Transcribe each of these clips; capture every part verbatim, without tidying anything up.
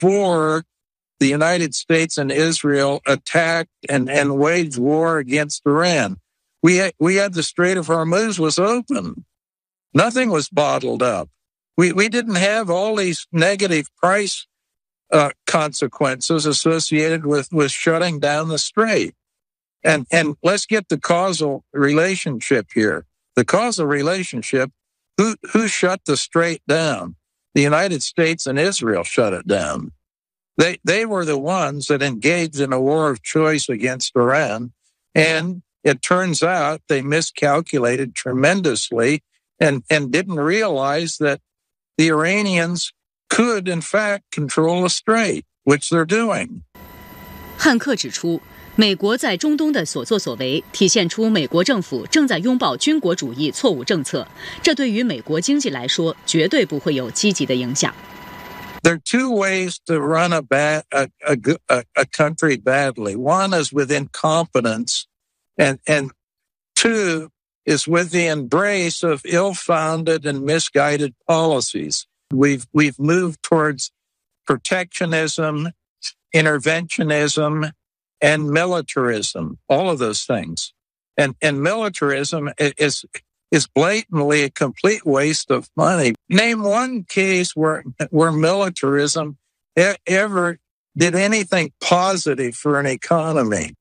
before the United States and Israel attacked and, and waged war against Iran. We had, we had the Strait of Hormuz was open. Nothing was bottled up. We, we didn't have all these negative price uh, consequences associated with, with shutting down the strait. And, and let's get the causal relationship here. The causal relationship, who, who shut the strait down? The United States and Israel shut it down. They, they were the ones that engaged in a war of choice against Iran. And it turns out they miscalculated tremendously and, and didn't realize that the Iranians could, in fact, control the strait, which they're doing. 汉克指出，美国在中东的所作所为，体现出美国政府正在拥抱军国主义错误政策，这对于美国经济来说，绝对不会有积极的影响。 There are two ways to run a, bad, a, a, a country badly. One is with incompetence, and, and two is with the embrace of ill-founded and misguided policies. We've, we've moved towards protectionism, interventionism, and militarism, all of those things. And, and militarism is, is blatantly a complete waste of money. Name one case where, where militarism ever did anything positive for an economy.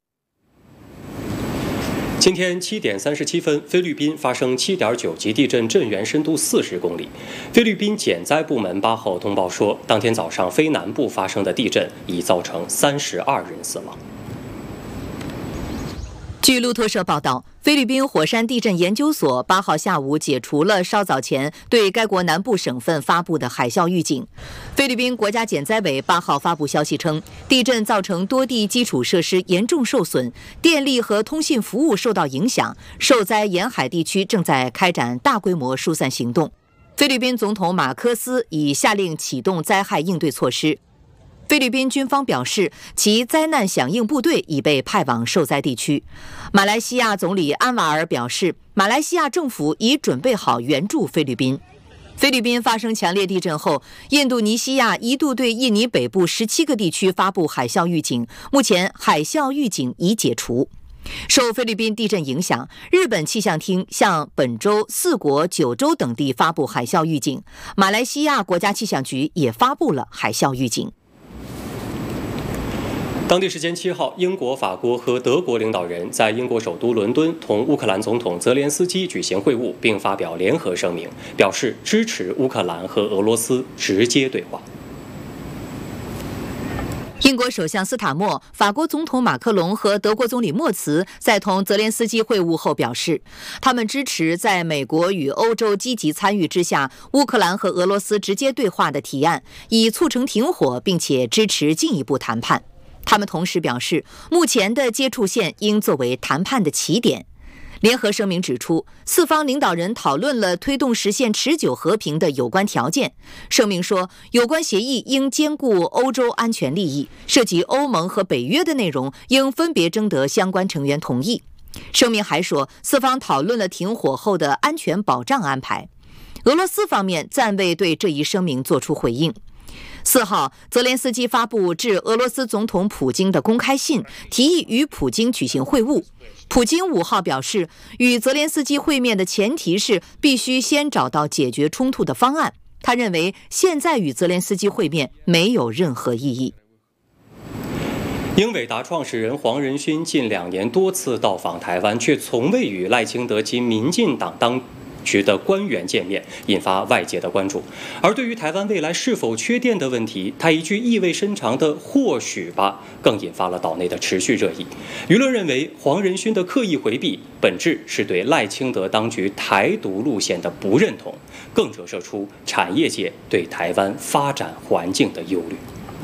今天七点三十七分，菲律宾发生七点九级地震，震源深度四十公里。菲律宾减灾部门八号通报说，当天早上菲南部发生的地震已造成三十二人死亡。 据路透社报道，菲律宾火山地震研究所八号下午解除了稍早前对该国南部省份发布的海啸预警。菲律宾国家减灾委八号发布消息称，地震造成多地基础设施严重受损，电力和通信服务受到影响，受灾沿海地区正在开展大规模疏散行动。菲律宾总统马科斯已下令启动灾害应对措施。菲律宾军方表示，其灾难响应部队已被派往受灾地区。马来西亚总理安瓦尔表示，马来西亚政府已准备好援助菲律宾。菲律宾发生强烈地震后，印度尼西亚一度对印尼北部十七个地区发布海啸预警，目前海啸预警已解除。受菲律宾地震影响，日本气象厅向本州、四国、九州等地发布海啸预警，马来西亚国家气象局也发布了海啸预警。 当地时间七号，英国、法国和德国领导人在英国首都伦敦同乌克兰总统泽连斯基举行会晤，并发表联合声明，表示支持乌克兰和俄罗斯直接对话。 英国首相斯塔默、法国总统马克龙和德国总理默茨在同泽连斯基会晤后表示，他们支持在美国与欧洲积极参与之下，乌克兰和俄罗斯直接对话的提案，以促成停火，并且支持进一步谈判。他们同时表示，目前的接触线应作为谈判的起点。联合声明指出，四方领导人讨论了推动实现持久和平的有关条件。声明说，有关协议应兼顾欧洲安全利益，涉及欧盟和北约的内容应分别征得相关成员同意。声明还说，四方讨论了停火后的安全保障安排。俄罗斯方面暂未对这一声明作出回应。四号，泽连斯基发布致俄罗斯总统普京的公开信，提议与普京举行会晤。普京五号表示，与泽连斯基会面的前提是必须先找到解决冲突的方案。他认为现在与泽连斯基会面没有任何意义。 英伟达创始人黄仁勋近两年多次到访台湾，却从未与赖清德及民进党当局的官员见面，引发外界的关注。而对于台湾未来是否缺电的问题，他一句意味深长的或许吧，更引发了岛内的持续热议。舆论认为，黄仁勋的刻意回避，本质是对赖清德当局台独路线的不认同，更折射出产业界对台湾发展环境的忧虑。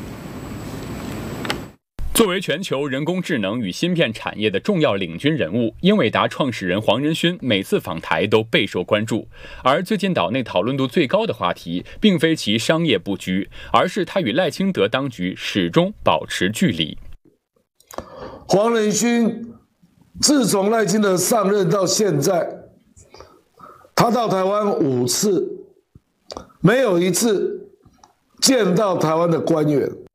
作为全球人工智能与芯片产业的重要领军人物，英伟达创始人黄仁勋每次访台都备受关注。而最近岛内讨论度最高的话题，并非其商业布局，而是他与赖清德当局始终保持距离。 黄仁勋自从赖清德上任到现在，他到台湾五次，没有一次见到台湾的官员。